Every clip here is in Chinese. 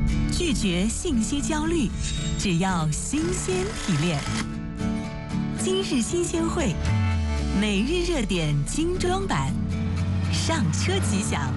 拒绝信息焦虑，只要新鲜提炼。今日新鲜会，每日热点精装版，上车吉祥。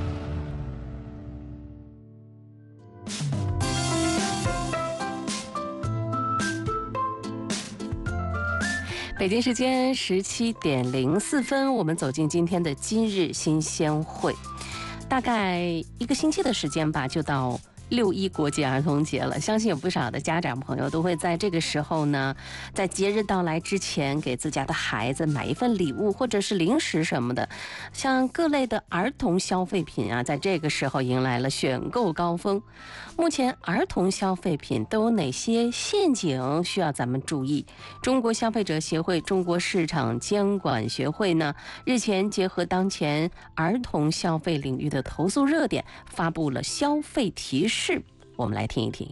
北京时间17:04，我们走进今天的今日新鲜会。大概一个星期的时间吧，就到6·1国际儿童节了，相信有不少的家长朋友都会在这个时候呢，在节日到来之前给自家的孩子买一份礼物或者是零食什么的。像各类的儿童消费品啊，在这个时候迎来了选购高峰。目前儿童消费品都有哪些陷阱需要咱们注意？中国消费者协会、中国市场监管学会呢，日前结合当前儿童消费领域的投诉热点，发布了消费提示。我们来听一听。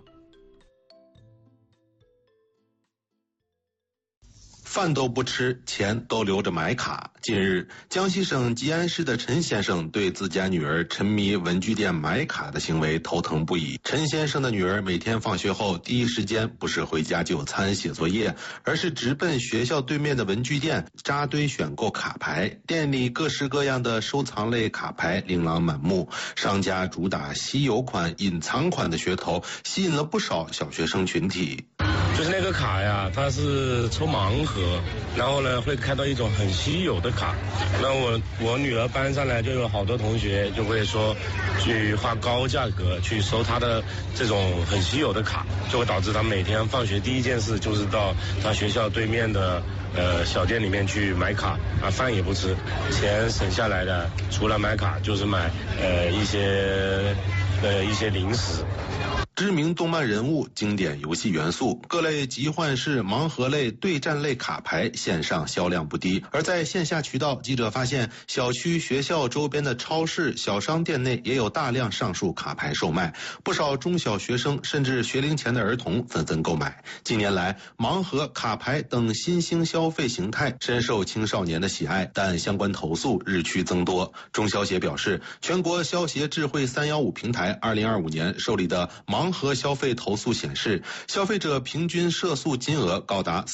饭都不吃，钱都留着买卡。近日，江西省吉安市的陈先生对自家女儿沉迷文具店买卡的行为头疼不已。陈先生的女儿每天放学后第一时间不是回家就餐写作业，而是直奔学校对面的文具店扎堆选购卡牌。店里各式各样的收藏类卡牌琳琅满目，商家主打稀有款、隐藏款的噱头，吸引了不少小学生群体。 就是那个卡呀，它是抽盲盒，然后呢会开到一种很稀有的卡。那我女儿班上来就有好多同学就会说，去花高价格去收她的这种很稀有的卡，就会导致她每天放学第一件事就是到她学校对面的小店里面去买卡啊，饭也不吃，钱省下来的除了买卡就是买一些零食。 知名动漫人物、经典游戏元素、各类集换式、盲盒类、对战类卡牌线上销量不低。而在线下渠道，记者发现小区、学校周边的超市、小商店内也有大量上述卡牌售卖，不少中小学生甚至学龄前的儿童纷纷购买。近年来，盲盒、卡牌等新兴消费形态深受青少年的喜爱，但相关投诉日趋增多。中消协表示，全国消协智慧315平台2025年受理的盲盒消费投诉显示，消费者平均涉诉金额高达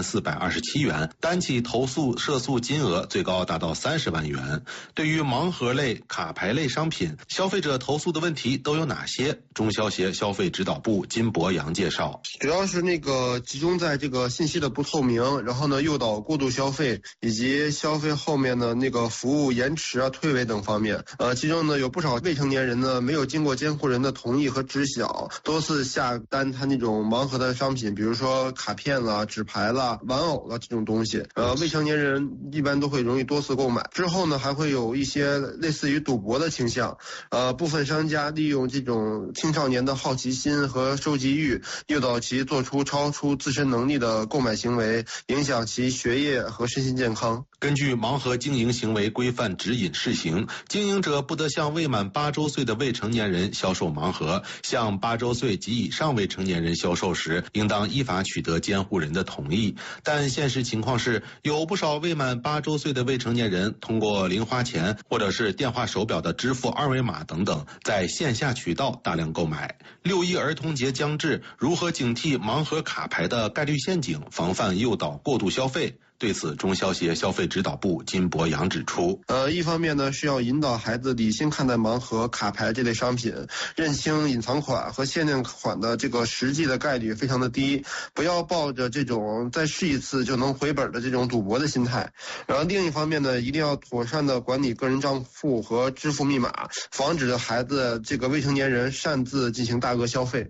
4427元，单起投诉涉诉金额最高达到30万元。对于盲盒类、卡牌类商品，消费者投诉的问题都有哪些？中消协消费指导部金博洋介绍， 主要是集中在这个信息的不透明，然后呢诱导过度消费，以及消费后面的服务延迟啊、退位等方面。其中呢有不少未成年人呢没有经过监护人的同意和知晓，多次下单他那种盲盒的商品，比如说卡片啦、纸牌啦、玩偶啦这种东西。未成年人一般都会容易多次购买。之后呢还会有一些类似于赌博的倾向。部分商家利用这种青少年的好奇心和收集欲，诱导其做出超出自身能力的购买行为，影响其学业和身心健康。 根据盲盒经营行为规范指引试行，经营者不得向未满8周岁的未成年人销售盲盒，向8周岁及以上未成年人销售时，应当依法取得监护人的同意。但现实情况是，有不少未满8周岁的未成年人通过零花钱或者是电话手表的支付二维码等等，在线下渠道大量购买。6·1儿童节将至，如何警惕盲盒卡牌的概率陷阱，防范诱导过度消费？对此，中消协消费指导部金博洋指出， 一方面呢是要引导孩子理性看待盲盒、卡牌这类商品，认清隐藏款和限定款的这个实际的概率非常的低，不要抱着这种再试一次就能回本的这种赌博的心态。然后另一方面呢，一定要妥善的管理个人账户和支付密码，防止孩子未成年人擅自进行大额消费。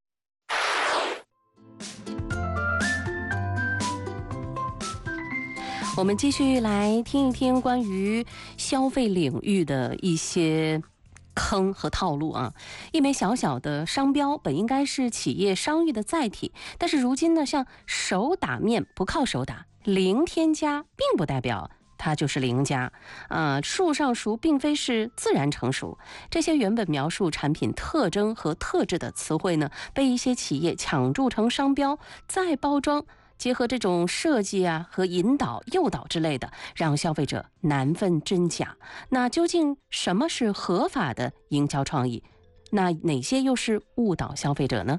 我们继续来听一听关于消费领域的一些坑和套路啊。一枚小小的商标本应该是企业商誉的载体，但是如今呢，像手打面不靠手打，零添加并不代表它就是零加，树上熟并非是自然成熟。这些原本描述产品特征和特质的词汇呢，被一些企业抢注成商标，再包装，结合这种设计啊和引导、诱导之类的，让消费者难分真假。那究竟什么是合法的营销创意？ 那哪些又是误导消费者呢？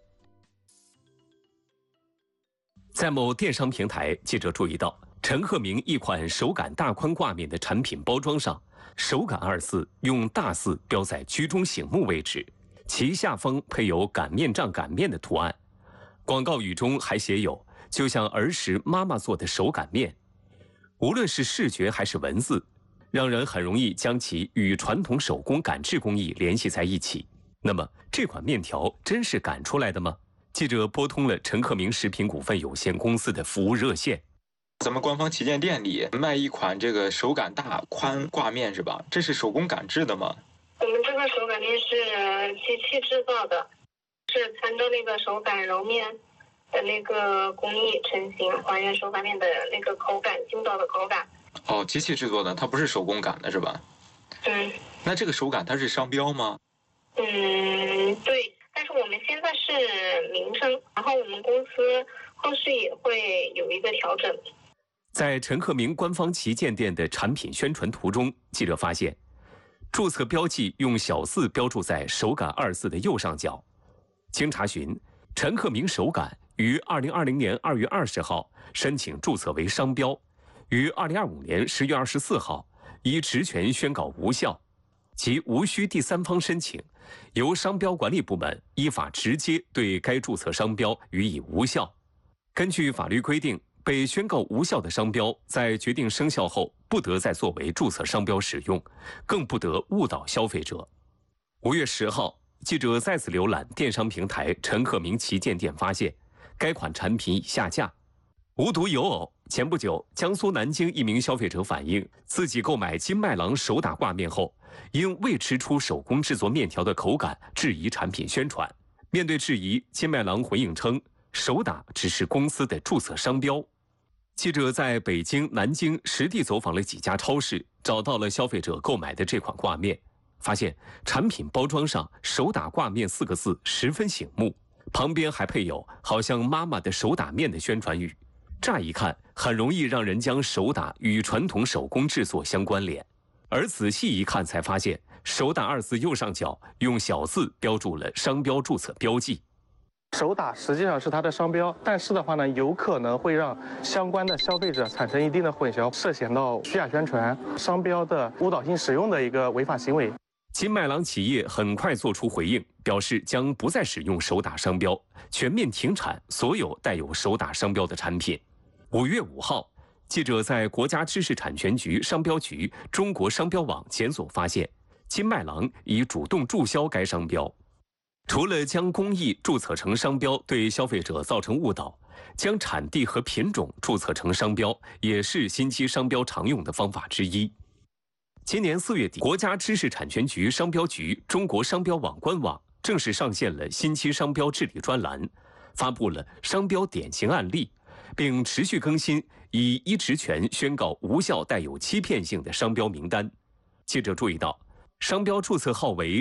在某电商平台，记者注意到陈鹤鸣一款手感大宽挂面的产品包装上，手感2字用大字标在居中醒目位置，其下方配有擀面杖擀面的图案。广告语中还写有“就像儿时妈妈做的手擀面”。无论是视觉还是文字，让人很容易将其与传统手工擀制工艺联系在一起。那么，这款面条真是擀出来的吗？记者拨通了陈鹤鸣食品股份有限公司的服务热线。 咱们官方旗舰店里卖一款这个手擀大宽挂面是吧？这是手工擀制的吗？ 我们这个手擀面是机器制造的，是参照那个手擀揉面的那个工艺成型，还原手擀面的那个口感，筋道的口感。 哦，机器制作的，它不是手工擀的是吧？那这个手擀它是商标吗？ 对。但是我们现在是名称，然后我们公司后续也会有一个调整。 在陈鹤鸣官方旗舰店的产品宣传图中，记者发现，注册标记用小字标注在手擀2字的右上角。经查询，陈鹤鸣手擀于2020年2月20号申请注册为商标，于2025年10月24号依职权宣告无效，即无需第三方申请，由商标管理部门依法直接对该注册商标予以无效。根据法律规定，被宣告无效的商标在决定生效后不得再作为注册商标使用，更不得误导消费者。5月10号，记者再次浏览电商平台陈鹤鸣旗舰店，发现该款产品已下架。无独有偶，前不久，江苏南京一名消费者反映，自己购买金麦郎手打挂面后，因未吃出手工制作面条的口感，质疑产品宣传。面对质疑，金麦郎回应称，手打只是公司的注册商标。记者在北京、南京实地走访了几家超市，找到了消费者购买的这款挂面，发现产品包装上“手打挂面”4个字十分醒目，旁边还配有好像妈妈的手打面的宣传语。乍一看，很容易让人将手打与传统手工制作相关联，而仔细一看才发现，手打2字右上角用小字标注了商标注册标记。 手打实际上是它的商标，但是的话呢，有可能会让相关的消费者产生一定的混淆，涉嫌到虚假宣传、商标的误导性使用的一个违法行为。 金麦郎企业很快做出回应，表示将不再使用手打商标，全面停产所有带有手打商标的产品。5月5号，记者在国家知识产权局、商标局、中国商标网检索发现，金麦郎已主动注销该商标。除了将工艺注册成商标对消费者造成误导，将产地和品种注册成商标也是新期商标常用的方法之一。今年4月底，国家知识产权局、商标局、中国商标网官网正式上线了新期商标治理专栏，发布了商标典型案例，并持续更新以依职权宣告无效带有欺骗性的商标名单。记者注意到，商标注册号为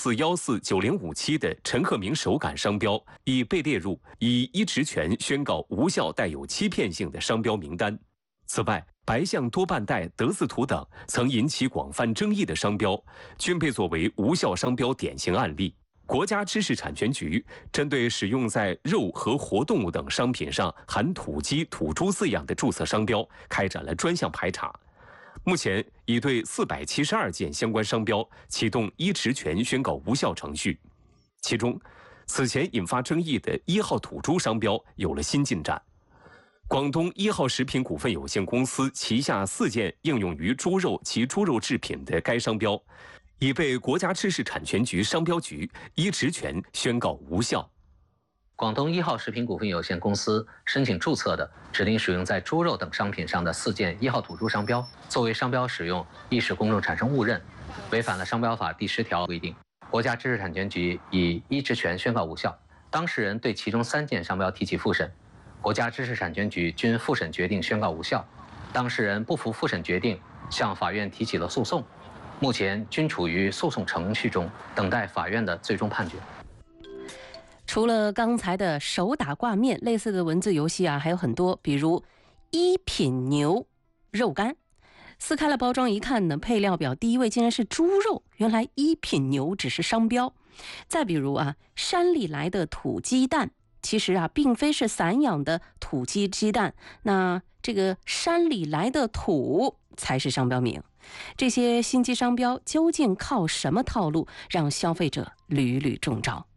44149057的陈鹤鸣手擀商标已被列入以依职权宣告无效带有欺骗性的商标名单。此外，白象多半带、德字图等曾引起广泛争议的商标，均被作为无效商标典型案例。国家知识产权局针对使用在肉和活动物等商品上含土鸡、土猪字样的注册商标，开展了专项排查。目前已对472件相关商标启动依职权宣告无效程序，其中，此前引发争议的1号土猪商标有了新进展。广东1号食品股份有限公司旗下4件应用于猪肉及猪肉制品的该商标，已被国家知识产权局、商标局依职权宣告无效。 广东1号食品股份有限公司申请注册的指定使用在猪肉等商品上的4件1号土猪商标，作为商标使用，易使公众产生误认，违反了商标法第10条规定。国家知识产权局以依职权宣告无效，当事人对其中3件商标提起复审，国家知识产权局均复审决定宣告无效，当事人不服复审决定，向法院提起了诉讼，目前均处于诉讼程序中，等待法院的最终判决。 除了刚才的手打挂面，类似的文字游戏还有很多，比如一品牛肉干，撕开了包装一看呢，配料表第一位竟然是猪肉，原来一品牛只是商标。 再比如山里来的土鸡蛋，其实并非是散养的土鸡鸡蛋，那这个山里来的土才是商标名。这些星级商标究竟靠什么套路，让消费者屡屡中招？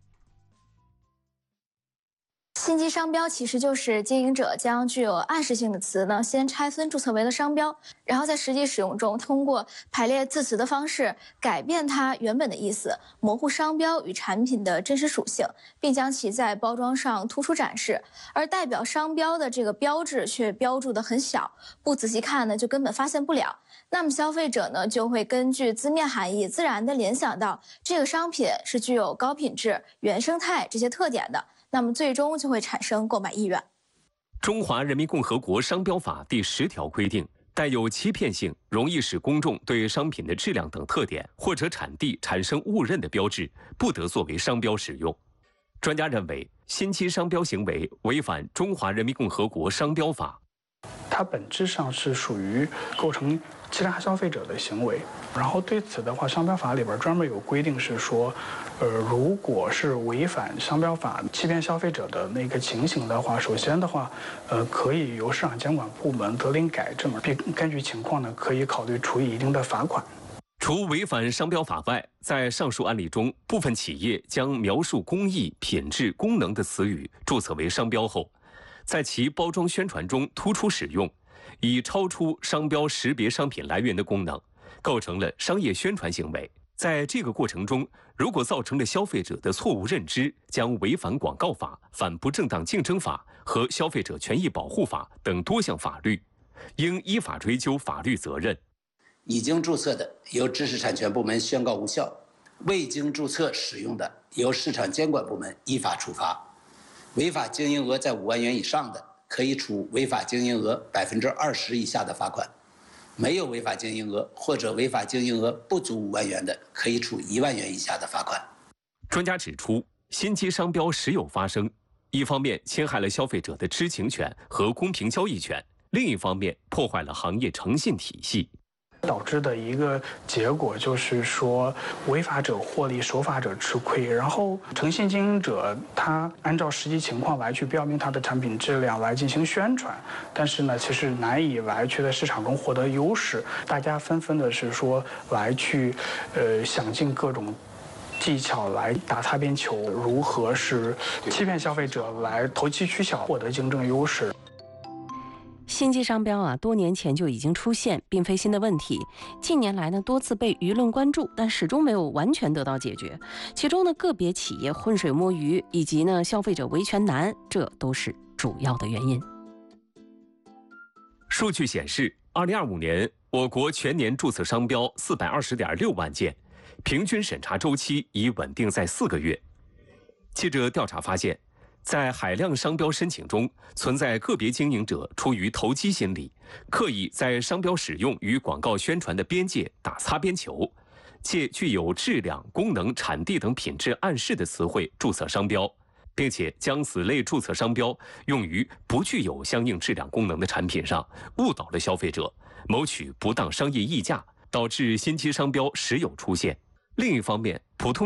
星级商标其实就是经营者将具有暗示性的词呢，先拆分注册为了商标，然后在实际使用中，通过排列字词的方式改变它原本的意思，模糊商标与产品的真实属性，并将其在包装上突出展示。而代表商标的这个标志却标注得很小，不仔细看呢，就根本发现不了。那么消费者呢，就会根据字面含义，自然地联想到这个商品是具有高品质、原生态这些特点的。那么最终就会产生购买意愿。 中华人民共和国商标法第10条规定，带有欺骗性、容易使公众对商品的质量等特点或者产地产生误认的标志，不得作为商标使用。专家认为，新期商标行为违反中华人民共和国商标法。 它本质上是属于构成欺诈消费者的行为，然后对此的话，商标法里边专门有规定是说，如果是违反商标法欺骗消费者的那个情形的话，首先的话，可以由市场监管部门责令改正，并根据情况呢，可以考虑处以一定的罚款。 除违反商标法外，在上述案例中，部分企业将描述工艺、品质、功能的词语注册为商标后，在其包装宣传中突出使用，以超出商标识别商品来源的功能，构成了商业宣传行为。在这个过程中，如果造成了消费者的错误认知，将违反广告法、反不正当竞争法和消费者权益保护法等多项法律，应依法追究法律责任。 已经注册的，由知识产权部门宣告无效；未经注册使用的，由市场监管部门依法处罚。违法经营额在5万元以上的，可以处违法经营额20%以下的罚款；没有违法经营额或者违法经营额不足5万元的，可以处1万元以下的罚款。 专家指出，新期商标时有发生，一方面侵害了消费者的知情权和公平交易权，另一方面破坏了行业诚信体系。 导致的一个结果就是说，违法者获利，守法者吃亏。然后，诚信经营者他按照实际情况来去标明他的产品质量来进行宣传，但是呢，其实难以来去在市场中获得优势。大家纷纷的是说来去，想尽各种技巧来打擦边球，如何是欺骗消费者来投机取巧获得竞争优势。 新级商标多年前就已经出现，并非新的问题。近年来呢，多次被舆论关注，但始终没有完全得到解决。其中呢，个别企业浑水摸鱼，以及呢消费者维权难，这都是主要的原因。 数据显示，2025年我国全年注册商标420.6万件，平均审查周期已稳定在4个月。记者调查发现，在海量商标申请中，存在个别经营者出于投机心理，刻意在商标使用与广告宣传的边界打擦边球，借具有质量、功能、产地等品质暗示的词汇注册商标，并且将此类注册商标用于不具有相应质量功能的产品上，误导了消费者，谋取不当商业溢价，导致新期商标时有出现。另一方面，普通